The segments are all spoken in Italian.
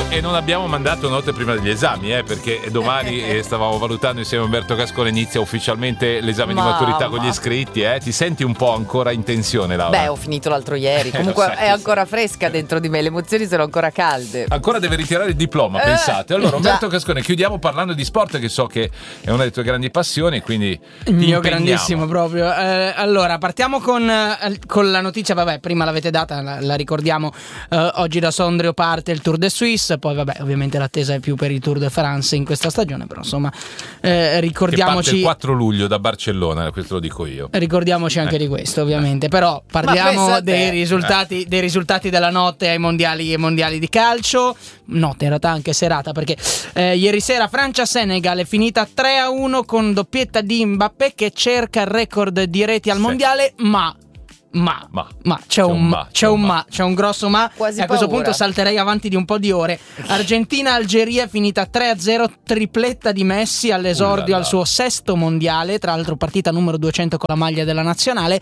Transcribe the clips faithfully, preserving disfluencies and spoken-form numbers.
e non abbiamo mandato note prima degli esami, eh, perché domani eh, stavamo valutando insieme a Umberto Cascone, inizia ufficialmente l'esame ma, di maturità ma. con gli iscritti, eh? Ti senti un po' ancora in tensione, Laura? Beh, ho finito l'altro ieri, comunque sai, è ancora fresca dentro di me, le emozioni sono ancora calde. Ancora deve ritirare il diploma, eh, pensate. Allora, Umberto già. Cascone, chiudiamo parlando di sport, che so che è una delle tue grandi passioni, quindi il mio impegniamo. grandissimo proprio. Eh, allora, partiamo con, eh, con la notizia, vabbè, prima l'avete data, la, la ricordiamo, eh, oggi da Sondrio parte il Tour de Suisse, poi vabbè, ovviamente l'attesa è più per il Tour de France in questa stagione, però insomma, eh, ricordiamoci... Che parte il quattro luglio da Barcellona, questo lo dico io. Ricordiamoci anche eh. di questo, ovviamente, però parliamo dei risultati, dei risultati della notte ai mondiali, ai mondiali di calcio, notte in realtà anche serata, perché eh, ieri sera Francia-Senegal è finita tre a uno con doppietta di Mbappé che cerca il record di reti al sì. mondiale, ma Ma, ma, ma c'è, c'è un, un ma, c'è un ma, c'è un grosso ma. Quasi e a questo paura. punto salterei avanti di un po' di ore. Argentina-Algeria è finita tre a zero, tripletta di Messi all'esordio Ullala. al suo sesto mondiale, tra l'altro partita numero duecento con la maglia della nazionale.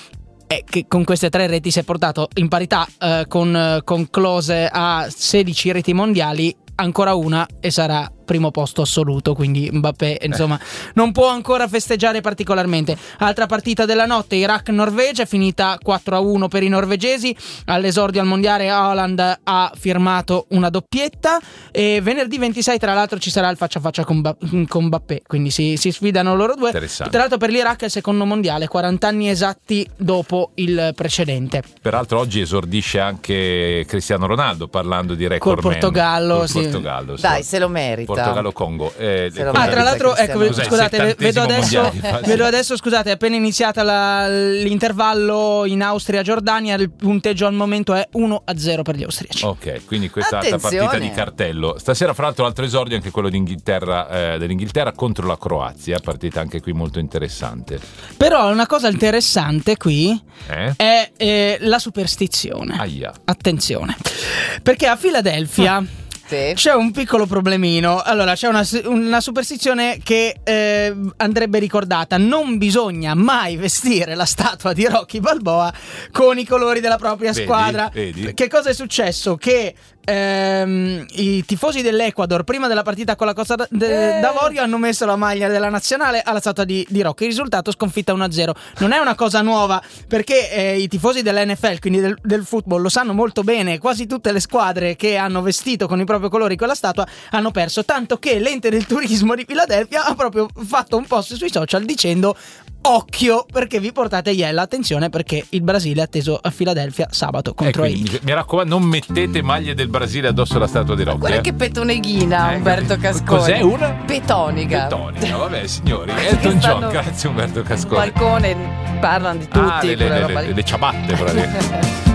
E che con queste tre reti si è portato in parità eh, con, con Klose a sedici reti mondiali, ancora una e sarà primo posto assoluto, quindi Mbappé insomma eh. non può ancora festeggiare particolarmente. Altra partita della notte, Iraq-Norvegia, è finita quattro a uno per i norvegesi, all'esordio al mondiale Haaland ha firmato una doppietta e venerdì ventisei tra l'altro ci sarà il faccia a faccia con, ba- con Mbappé, quindi si, si sfidano loro due. Tra l'altro per l'Iraq è il secondo mondiale, quaranta anni esatti dopo il precedente. Peraltro oggi esordisce anche Cristiano Ronaldo parlando di record col Portogallo, Col sì. Portogallo, sì. Dai, se lo merita. Portogallo-Congo. Eh, ah, tra l'altro, ecco, Cos'è, scusate, vedo adesso, mondiale, vedo adesso, scusate, è appena iniziata la, l'intervallo in Austria-Giordania, il punteggio al momento è uno a zero per gli austriaci. Ok, quindi questa è Attenzione. altra partita di cartello. Stasera, fra l'altro, l'altro esordio anche quello d'Inghilterra, eh, dell'Inghilterra contro la Croazia, partita anche qui molto interessante. Però una cosa interessante qui eh? è eh, la superstizione. Aia. Attenzione, perché a Filadelfia Sì. c'è un piccolo problemino. Allora, c'è una, una superstizione che eh, andrebbe ricordata: non bisogna mai vestire la statua di Rocky Balboa con i colori della propria Vedi, squadra. vedi? Che cosa è successo? Che ehm, i tifosi dell'Ecuador prima della partita con la Costa de- Eh. d'Avorio hanno messo la maglia della nazionale alla statua di, di Rocky. Il risultato: sconfitta uno a zero. Non è una cosa nuova, perché eh, i tifosi dell'N F L, quindi del, del football, lo sanno molto bene. Quasi tutte le squadre che hanno vestito con i propri colori quella statua hanno perso, tanto che l'ente del turismo di Filadelfia ha proprio fatto un post sui social dicendo: occhio, perché vi portate Iella, attenzione, perché il Brasile è atteso a Filadelfia sabato contro Eh, Haiti. quindi, mi raccomando, non mettete maglie del Brasile addosso alla statua di Rocky. Guarda eh. che petoneghina, Eh, Umberto Cascone. Cos'è una? Petonica. Petonica, vabbè signori. Elton John, grazie Umberto Sul Cascone. balcone parlano di tutti. Ah, le, le, quella le, roba le, lì. le ciabatte, praticamente.